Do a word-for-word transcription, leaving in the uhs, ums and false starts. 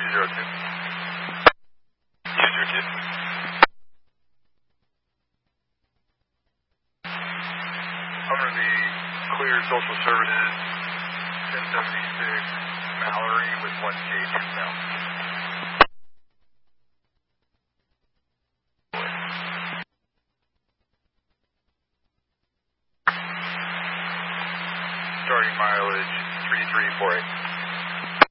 two zero two. two zero two. I'm going to be cleared social services, ten seventy-six, Mallory with one gauge now. Starting mileage three three four eight.